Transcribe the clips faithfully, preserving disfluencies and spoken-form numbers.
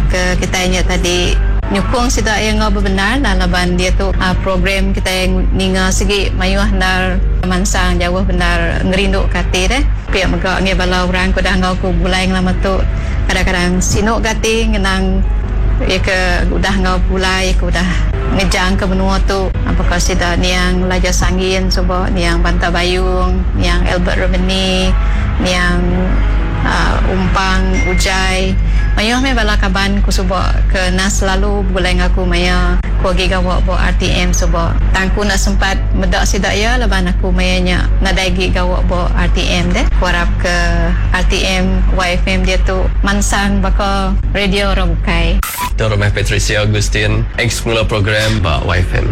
ke kita nya tadi nyukung sida yang ngau benar dan laban dia tu uh, program kita yang ninga segi mayuh nar mansang jauh benar ngerinduk kate deh pia megak nge bala orang ko dah ngau ku bulai lama tu kadang-kadang sinuk kate ngenang ya ke udah ngau bulai ku dah ngejang ke benua tu apakah sida niang Laja Sangin coba niang Banta Bayung niang Albert Romani niang uh, Umpang Ujai mayuh me bala kaban ku suba ke nas selalu bulai ngaku maya ku agi gawak bo R T M suba tangku nak sempat medak sida ya laban aku mayanya nadagi gawak bo R T M deh ku harap ke R T M Y F M dia tu mansang baka radio Robukai Tuan Rumah Patricia Agustin ex pengelola program ba Y F M.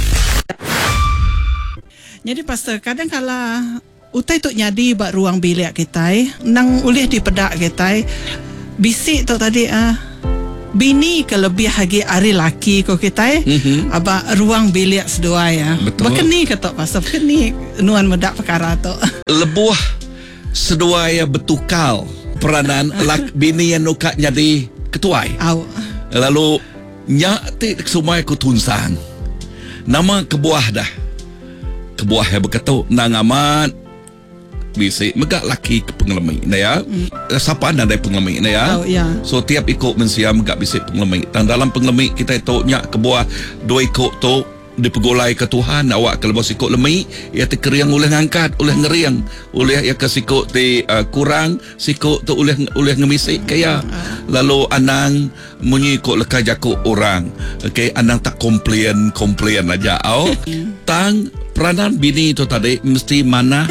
Jadi pastor kadang kala utai tu nyadi bak ruang bilik kita nang ulih di pedak kita bisik tu tadi ah uh, bini kelebih lagi hari laki ko kita mm-hmm. aba ruang bilik sedua ya. Bekeni kata pastor bekeni nuan medak perkara tu. Lebuh sedua ya betukal peranan lak bini yang nuka jadi ketuai. Au. Lalu nyak ti semua ku tunsang. Nama kebuah dah. Kebuah yang berkata nang amat bisi megak laki ke pengelemi na ya. Mm. Siapa anda dari pengelemi na ya. Oh, yeah. So tiap ikut mensia megak bisi pengelemi. Dan dalam pengelemi kita itu nyak kebuah dua ikut tu dipegolai ke Tuhan awak kalau sikut lemai ia terkeriang oleh ngangkat oleh ngeriang oleh ia ke sikut ti uh, kurang sikut tu oleh oleh ngemisik kaya lalu anang munyi kok lekah jakuk orang okey anang tak komplain komplain aja au tang peranan bini tu tadi mesti mana